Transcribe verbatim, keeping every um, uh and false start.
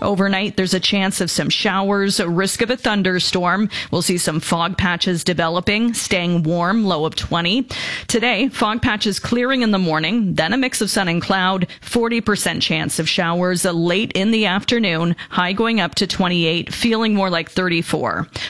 Overnight, there's a chance of some showers, a risk of a thunderstorm. We'll see some fog patches developing, staying warm, low of twenty. Today, fog patches clearing in the morning, then a mix of sun and cloud, forty percent chance of showers late in the afternoon, high going up to twenty-eight, feeling more like thirty-four.